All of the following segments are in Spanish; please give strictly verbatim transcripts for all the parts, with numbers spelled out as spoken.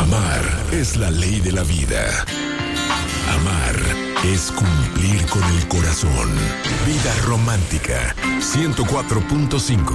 Amar es la ley de la vida. Amar es cumplir con el corazón. Vida romántica, ciento cuatro punto cinco.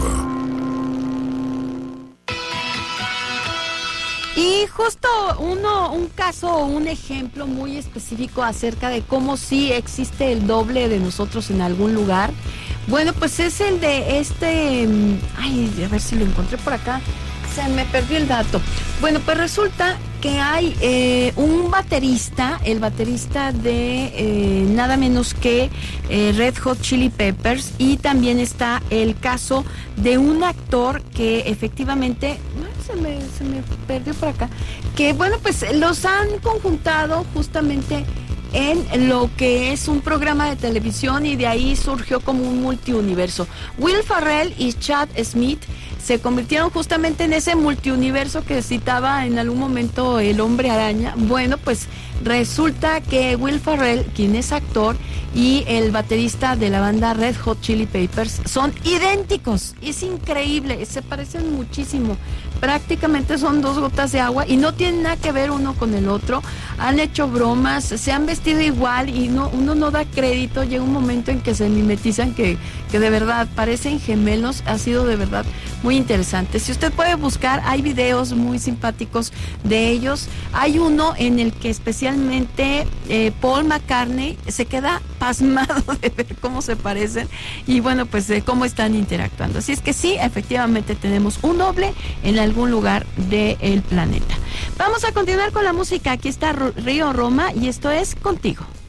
Y justo uno, un caso, un ejemplo muy específico acerca de cómo sí existe el doble de nosotros en algún lugar. Bueno, pues es el de este, ay, a ver si lo encontré por acá, se me perdió el dato. Bueno, pues resulta que hay eh, un baterista, el baterista de eh, nada menos que eh, Red Hot Chili Peppers, y también está el caso de un actor que efectivamente, se me, se me perdió por acá, que bueno, pues los han conjuntado justamente en lo que es un programa de televisión, y de ahí surgió como un multiuniverso. Will Ferrell y Chad Smith se convirtieron justamente en ese multiuniverso que citaba en algún momento el Hombre Araña. Bueno, pues resulta que Will Ferrell, quien es actor, y el baterista de la banda Red Hot Chili Peppers son idénticos. Es increíble, se parecen muchísimo. Prácticamente son dos gotas de agua y no tienen nada que ver uno con el otro. Han hecho bromas, se han vestido igual y no, uno no da crédito. Llega un momento en que se mimetizan que, que de verdad parecen gemelos. Ha sido de verdad muy interesante. Si usted puede buscar, hay videos muy simpáticos de ellos. Hay uno en el que especialmente eh, Paul McCartney se queda pasmado de ver cómo se parecen y bueno, pues de cómo están interactuando. Así es que sí, efectivamente tenemos un doble en algún lugar del planeta. Vamos a continuar con la música. Aquí está Río Roma y esto es Contigo.